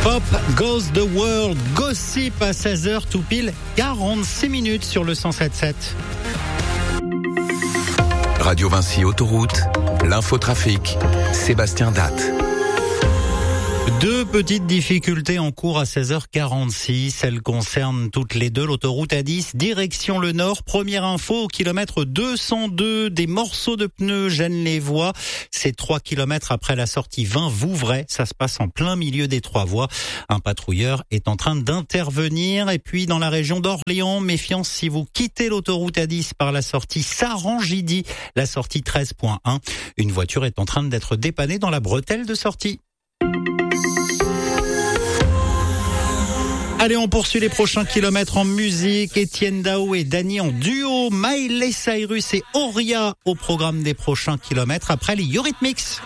Pop Goes the World, Gossip à 16h tout pile 46 minutes sur le 107.7. Radio Vinci Autoroute, l'infotrafic, Sébastien Datte. Deux petites difficultés en cours à 16h46. Elles concernent toutes les deux l'autoroute A10, direction le nord. Première info, au kilomètre 202, des morceaux de pneus gênent les voies. C'est 3 kilomètres après la sortie 20 Vouvray. Ça se passe en plein milieu des trois voies. Un patrouilleur est en train d'intervenir. Et puis dans la région d'Orléans, méfiance si vous quittez l'autoroute A10 par la sortie Sarangidy, la sortie 13.1. Une voiture est en train d'être dépannée dans la bretelle de sortie. Allez, on poursuit les prochains kilomètres en musique. Étienne Dao et Dany en duo. Miley Cyrus et Auria au programme des prochains kilomètres après les Eurythmics.